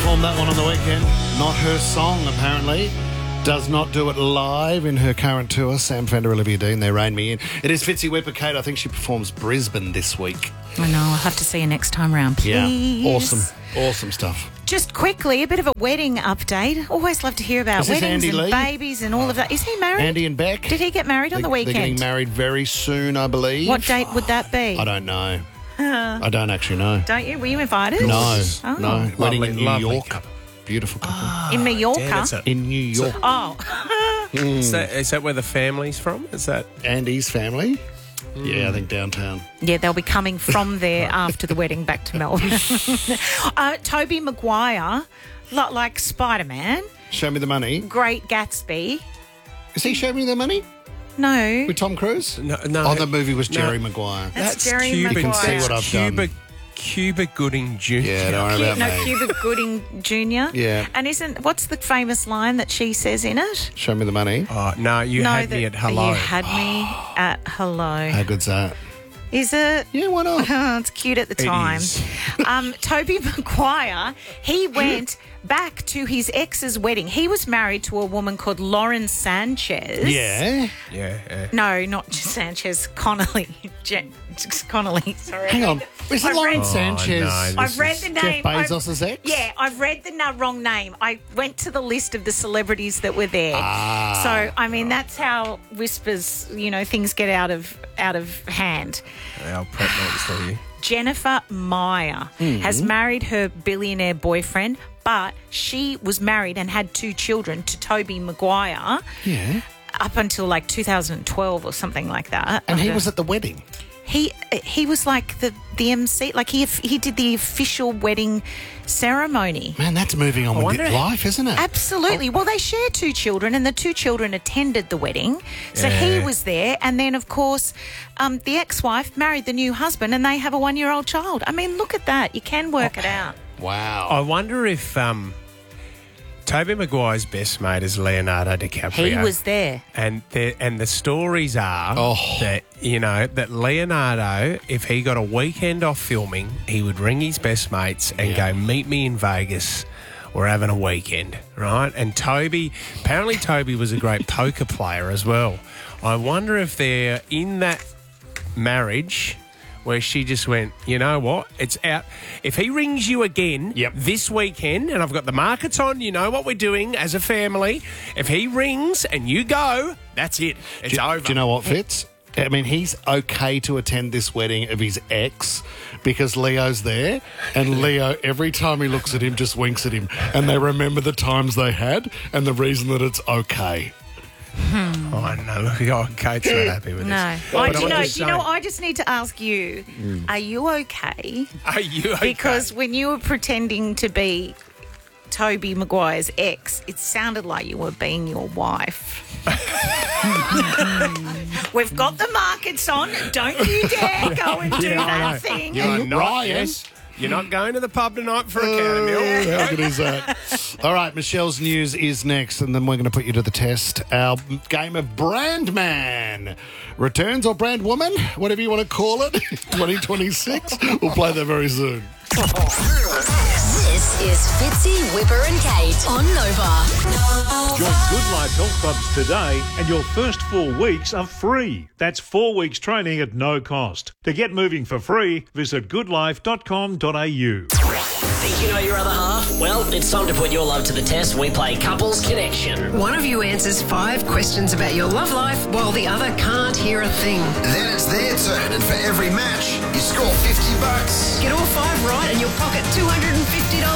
performed that one on the weekend. Not her song, apparently. Does not do it live in her current tour. Sam Fender, Olivia Dean, they rein me in. It is Fitzy Whipper Kate. I think she performs Brisbane this week. I know. I'll have to see you next time round, please. Yeah, awesome stuff. Just quickly, a bit of a wedding update. Always love to hear about Is this weddings Andy and Lee? babies and all of that. Is he married? Andy and Beck. Did he get married on the weekend? They're getting married very soon, I believe. What date would that be? I don't know. I don't actually know. Don't you? Were you invited? No, Oh. no. Wedding in New lovely York. couple. Beautiful couple. In Mallorca? Damn, it's a- In New York. Oh. Is that where the family's from? Is that... Andy's family? Yeah, I think downtown. Yeah, they'll be coming from there after the wedding back to Melbourne. Tobey Maguire, like Spider-Man, Show Me the Money. Great Gatsby. Is he Show Me the Money? No. With Tom Cruise? No. Oh, the movie was Jerry Maguire. That's Jerry Cuba, Maguire. You can see what I've done. Cuba Gooding Jr. Yeah, don't worry about me. Cuba Gooding Jr. Yeah. And what's the famous line that she says in it? Show Me the Money. Oh, no, you had me at hello. You had me at hello. How good's that? Is it? Yeah, why not? Oh, it's cute at the time. is. Tobey Maguire, he went back to his ex's wedding. He was married to a woman called Lauren Sanchez. Yeah. Yeah. No, not Sanchez, Connolly. Connolly, sorry. Hang on. Is it I've Lauren read- Sanchez? Oh, no. I've read the name. Jeff Bezos' ex? Yeah, I've read the wrong name. I went to the list of the celebrities that were there. So, I mean, that's how whispers, things get out of hand. I'll prep notes for you. Jennifer Meyer has married her billionaire boyfriend, but she was married and had 2 children to Tobey Maguire Yeah. up until like 2012 or something like that. And he was at the wedding. He was like the MC, like he did the official wedding ceremony. Man, that's moving on with wonder- life, isn't it? Absolutely. Well, they share 2 children, and the 2 children attended the wedding. So he was there, and then, of course, the ex-wife married the new husband, and they have a 1-year-old child. I mean, look at that. You can work it out. Wow. I wonder if Tobey Maguire's best mate is Leonardo DiCaprio. He was there. And the stories are Oh. that Leonardo, if he got a weekend off filming, he would ring his best mates and go, meet me in Vegas. We're having a weekend, right? And apparently Toby was a great poker player as well. I wonder if they're in that marriage where she just went, you know what, it's out. If he rings you again this weekend, and I've got the markets on, you know what we're doing as a family, if he rings and you go, that's it. It's over. Do you know what, Fitz? I mean, he's okay to attend this wedding of his ex because Leo's there, and Leo, every time he looks at him, just winks at him, and they remember the times they had and the reason that it's okay. Oh, no, look, Kate's not happy with No. this. I, But do I'm you know, just do you know, saying, I just need to ask you, are you okay? Are you okay? Because when you were pretending to be Tobey Maguire's ex, it sounded like you were being your wife. We've got the markets on. Don't you dare go and do that thing. You are not, Ryan. yes. You're not going to the pub tonight for a chamomile. How good is that? All right, Michelle's news is next, and then we're going to put you to the test. Our game of Brand Man returns, or Brand Woman, whatever you want to call it, 2026. We'll play that very soon. This is Fitzy, Whipper and Kate on Nova. Join Good Life Health Clubs today and your first 4 weeks are free. That's 4 weeks training at no cost. To get moving for free, visit goodlife.com.au. Think you know your other half? Well, it's time to put your love to the test. We play Couples Connection. One of you answers 5 questions about your love life while the other can't hear a thing. Then it's their turn, and for every match, you score $50. Get all 5 right and you'll pocket $250.